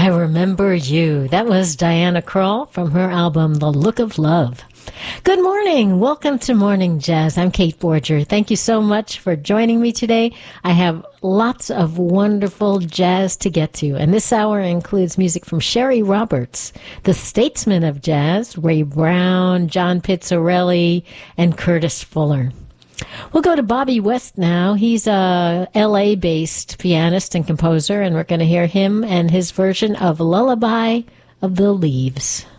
I Remember You. That was Diana Krall from her album, The Look of Love. Good morning. Welcome to Morning Jazz. I'm Kate Borger. Thank you so much for joining me today. I have lots of wonderful jazz to get to, and this hour includes music from Sherry Roberts, the statesman of jazz, Ray Brown, John Pizzarelli, and Curtis Fuller. We'll go to Bobby West now. He's a LA-based pianist and composer, and we're going to hear him and his version of Lullaby of the Leaves.